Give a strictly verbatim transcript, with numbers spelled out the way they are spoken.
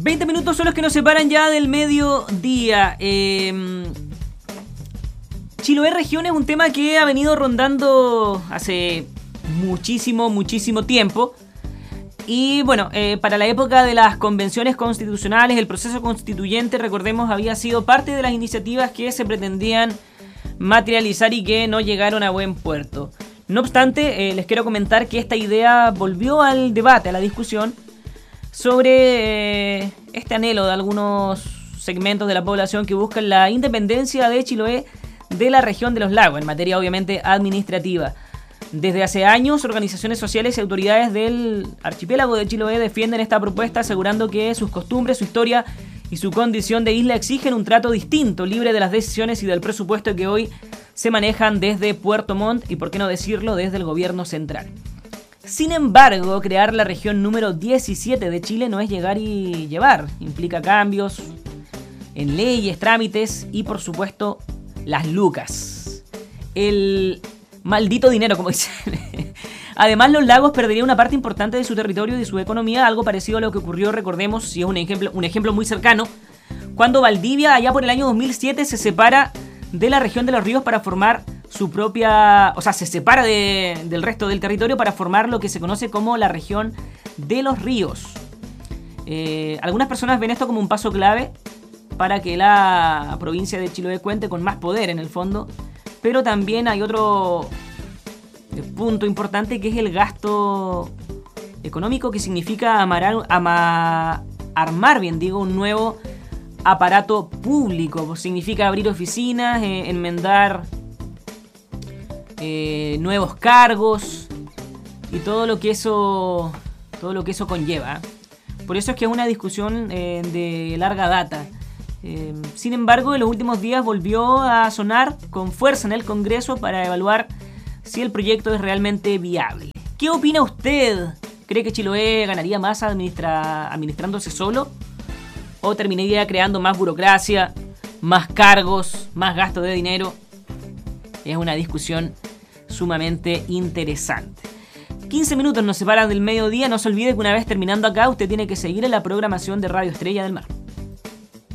veinte minutos son los que nos separan ya del mediodía. Eh, Chiloé región es un tema que ha venido rondando hace muchísimo, muchísimo tiempo. Y bueno, eh, para la época de las convenciones constitucionales, el proceso constituyente, recordemos, había sido parte de las iniciativas que se pretendían materializar y que no llegaron a buen puerto. No obstante, eh, les quiero comentar que esta idea volvió al debate, a la discusión, sobre eh, este anhelo de algunos segmentos de la población que buscan la independencia de Chiloé de la región de los lagos, en materia obviamente administrativa. Desde hace años, organizaciones sociales y autoridades del archipiélago de Chiloé defienden esta propuesta, asegurando que sus costumbres, su historia y su condición de isla exigen un trato distinto, libre de las decisiones y del presupuesto que hoy se manejan desde Puerto Montt y, por qué no decirlo, desde el gobierno central. Sin embargo, crear la región número diecisiete de Chile no es llegar y llevar. Implica cambios en leyes, trámites y, por supuesto, las lucas. El maldito dinero, como dicen. Además, los lagos perderían una parte importante de su territorio y de su economía, algo parecido a lo que ocurrió, recordemos, si es un ejemplo, un ejemplo muy cercano, cuando Valdivia, allá por el año dos mil siete, se separa de la región de los ríos para formar su propia... O sea, se separa de, del resto del territorio para formar lo que se conoce como la región de los ríos. Eh, algunas personas ven esto como un paso clave para que la provincia de Chiloé cuente con más poder, en el fondo. Pero también hay otro punto importante, que es el gasto económico que significa amarar, ama, armar, bien digo, un nuevo aparato público. Significa abrir oficinas, eh, enmendar eh, nuevos cargos y todo lo que eso, todo lo que eso conlleva. Por eso es que es una discusión eh, de larga data. Eh, sin embargo, en los últimos días volvió a sonar con fuerza en el Congreso para evaluar si el proyecto es realmente viable. ¿Qué opina usted? ¿Cree que Chiloé ganaría más administra- administrándose solo? ¿O terminaría creando más burocracia, más cargos, más gasto de dinero? Es una discusión sumamente interesante. quince minutos nos separan del mediodía. No se olvide que una vez terminando acá, usted tiene que seguir en la programación de Radio Estrella del Mar.